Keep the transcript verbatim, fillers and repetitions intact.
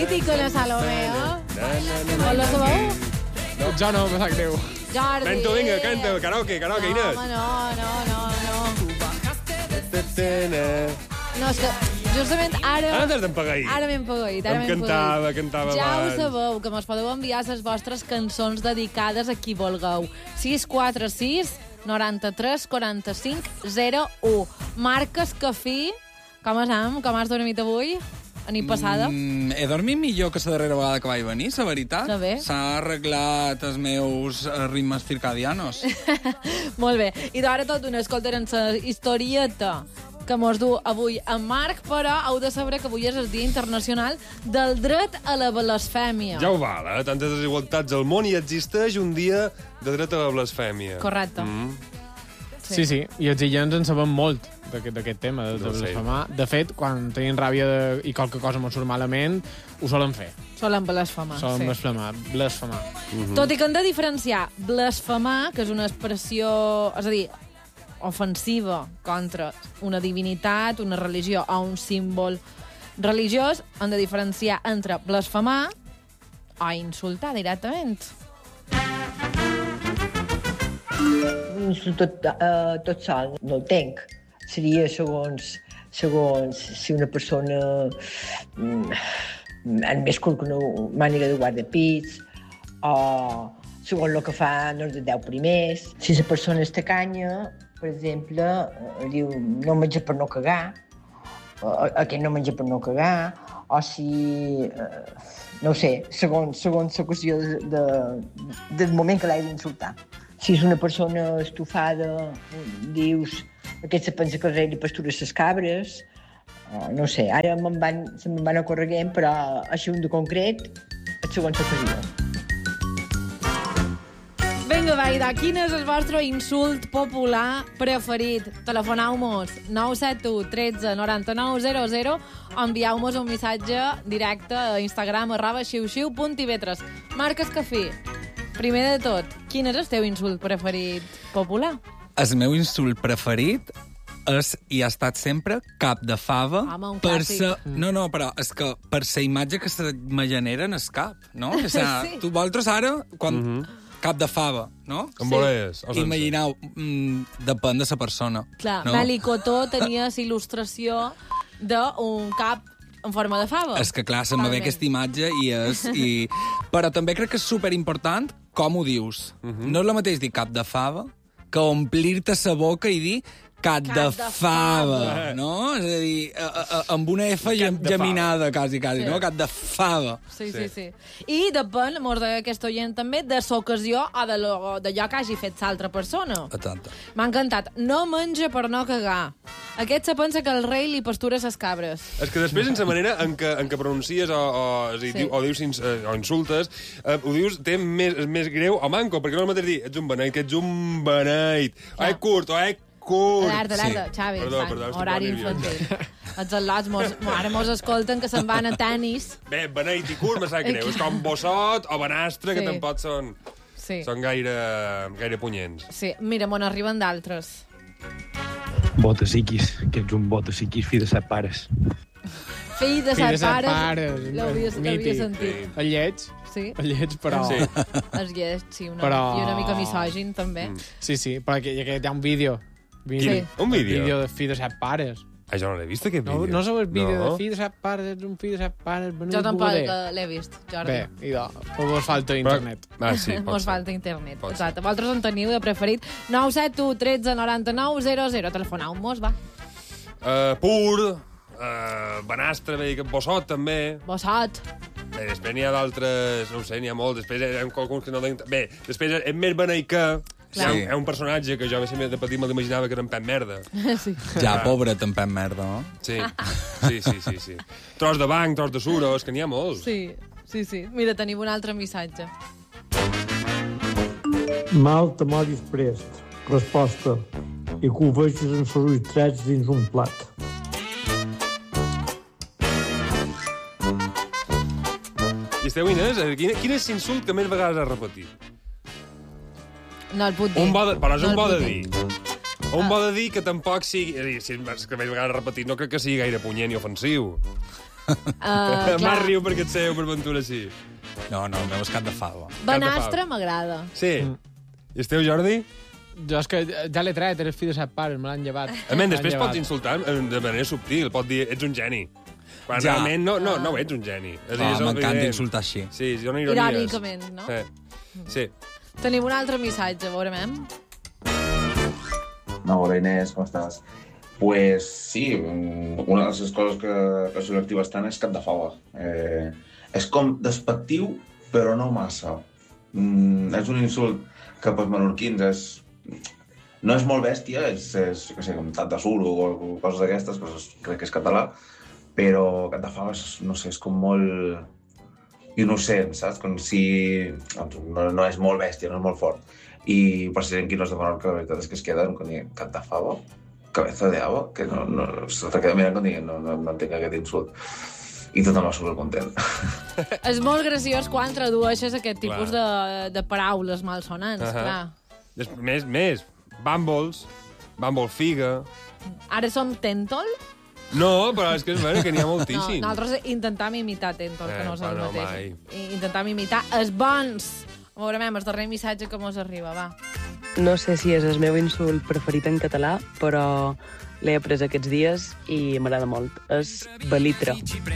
mítica la Salomé, eh? On la sabeu? No. Jo no, me sap greu. Jordi. Nen, tu, vinga, canta, karaoke, karaoke, no, Inés. home, no, no, no, no. No, és que justament ara... Ara t'has d'empagar-hi. Ara m'he empagat, ara Em m'he empagat. cantava, cantava Ja ho abans. sabeu, que mos podeu enviar les vostres cançons dedicades a qui vulgueu. sis quatre sis noranta-tres quaranta-cinc zero u. Marc Escafí, com estem? Com has dormit avui? A nit passada? Mm, he dormit millor que la darrera vegada que vaig venir, la veritat. Que bé. S'ha arreglat els meus eh, ritmes circadianos. Molt bé. I d'ara tot una escoltarem la historieta que mos du avui en Marc, però heu de saber que avui és el Dia Internacional del Dret a la Blasfèmia. Ja ho val, eh? Tantes desigualtats al món i existeix un dia de dret a la blasfèmia. Correcte. Mm. Sí, sí, i els illans en sabem molt d'aquest d'aquest tema, de, de No sé. blasfemar. De fet, quan tenim ràbia de, i qualque cosa mos surt malament, ho solen fer. Solen blasfemar. Solen sí. blasfemar, blasfemar. Mhm. Tot i que hem de diferenciar blasfemar, que és una expressió, és a dir, ofensiva contra una divinitat, una religió o un símbol religiós, hem de diferenciar entre blasfemar o insultar directament. Tot, uh, tot sol, no el tenc. Seria segons, segons si una persona mm, amb més curt que una màniga de guardapits o segons el que fa doncs, de deu primers. Si la persona és tacanya, per exemple, eh, diu no menja per no cagar, o aquest no menja per no cagar, o si, eh, no ho sé, segons, segons l'ocasió de, de, del moment que l'hai d'insultar. Si és una persona estufada, dius aquest se pensa que rei li pastura les cabres, uh, no sé, ara me'n van, se me'n van ocorreguent, però així un de concret, és segons l'ocasió. Vinga, va, Ida, quin és el vostre insult popular preferit? Telefoneu-mos nou set u tretze noranta-nou zero zero o envieu-mos un missatge directe a Instagram arroba xiu-xiu punt i ve tres. Marc Escafí, primer de tot, quin és el teu insult preferit popular? El meu insult preferit és, i ha estat sempre, cap de fava. Home, un per clàssic. sa... No, no, però és que per la imatge que se me genera en el cap, no? O sea, Sí. tu vosaltres ara, quan... Mhm. Cap de fava, no? Amb voles, o sense? Imagineu, mm, depèn de la persona. Clar, no? Meli Cotó tenia la il·lustració d'un cap en forma de fava. És que, clar, se me ve Totalment. aquesta imatge i és... I... Però també crec que és superimportant com ho dius. Mhm. No és el mateix dir cap de fava que omplir-te la boca i dir cap, Cap de, de fava, fava. no? És a dir, a, a, a, amb una F Cap de geminada, quasi, quasi, Sí. no? Cap de fava. Sí, Sí. sí, sí. I depèn, mos deia aquest oient també, de l'ocasió o de lo- d'allò que hagi fet l'altra persona. Exacte. M'ha encantat. No menja per no cagar. Aquest se pensa que el rei li pastura ses cabres. És que després, en la manera en què, en què pronuncies o, o, és a dir, Sí. diu, o dius ins- eh, o insultes, eh, ho dius, té més, és més greu o manco, perquè no és el mateix dir, ets un beneit, que ets un beneit, o Clar. ets curt, o ets curt. Alerta, alerta, Sí. Xavi. Perdó, fan perdó, estic horari molt nerviós. infantil. Els al·lots mos, ara mos escolten que se'n van a tennis. Bé, beneit i curt, me sap greu. És com bossot o benastre, que Sí. tampoc són, Sí. són gaire, gaire punyents. Sí, mira, m'on arriben d'altres. Botasiquis, que ets un botasiquis, fill de set pares. Fill de Fill de set set pares. pares, L'havia l'havia mític. sentit. El lleig, Sí. el lleig, però... Sí. És lleig, sí, una, Però- i una mica misògin, també. Mm. Sí, sí, però aquí, aquí hi ha un vídeo. vídeo Sí. Un vídeo? Un vídeo de fill de set pares. Ah, jo no l'he vist, aquest No, vídeo. no sabeu el vídeo No. de fill de set pares, ets un fill de set pares, venut Jo tampoc bugader. eh, l'he vist, Jordi. Bé, idò, o vos falta Però- internet. Ah, sí, pot Mos ser. falta internet. Pot Exacte. Vosaltres en teniu de preferit. nou set u tretze noranta-nou zero zero. Telefoneu-mos, va. Uh, pur, uh, benastre, bé, bossot, també. Bossot. Bé, després n'hi ha d'altres, no ho sé, n'hi ha molts. Després hi ha alguns que no tenen... Bé, després és més beneit que... Hi ha, Sí. hi ha un personatge que jo sempre de petit me l'imaginava que era en Pep Merda. Sí. Ja, pobre, tampoc merda, no? Sí, sí, sí, sí, sí. Tros de banc, tros de suro, és que n'hi ha molts. Sí, sí, sí. Mira, tenim un altre missatge. Mal te moris prest. Resposta. I que ho vegis en els ulls dins un plat. I esteu, Inés, eh, quin, quin és l'insult que més vegades has repetit? No el puc dir. Un bo de, però és No un el bo puc de dir. Un bo de dir que tampoc sigui... És a dir, si és que més vegades repetit, no crec que sigui gaire punyent i ofensiu. Uh, M'ha riu perquè et seu per ventura així. No, no, el meu és cap de fava. Benastre m'agrada. Sí. I el teu, Jordi? Jo és que ja l'he tret, eres fill de set pares, me l'han llevat. A més, després Me l'han pots insultar de manera subtil. Pot dir, ets un geni. Quan Ja. realment no, no, no ets un geni. És a dir, Ah, és m'encanta evident. insultar així. Sí, són ironies. Irònicament, no? Sí. Sí. Tenim un altre missatge, veurem. No, hola Inés, com estàs? Pues sí, mm, una de les coses que, que subjectiu bastant és cap de fava. Eh, és com despectiu, però no massa. Mm, és un insult que pels menorquins és... No és molt bèstia, és, és que sé, com tat de suro o, o coses d'aquestes, coses, crec que és català, però cap de fava és, no sé, és com molt innocent, saps? Com si... No, no és molt bèstia, no és molt fort. I per si qui no és de Menorca, la veritat és que es queden com dient, cap de fava? Cabeza de ava? Que no, no, se te queda mirant com dient, no, no, no entenc aquest insult. I tothom va supercontent. És molt graciós quan tradueixes aquest tipus Clar. de, de paraules malsonants, Uh -huh. clar. Des, més, més. Bumbles, Bumble Figa... Ara som Tentol? No, però és que és vera que n'hi ha No, moltíssims. nosaltres intentam imitar Tentol, que Eh, no és el però no mateix. I intentam imitar els bons. Veurem el darrer missatge que mos arriba, va. No sé si és el meu insult preferit en català, però l'he après aquests dies i m'agrada molt. És balitre.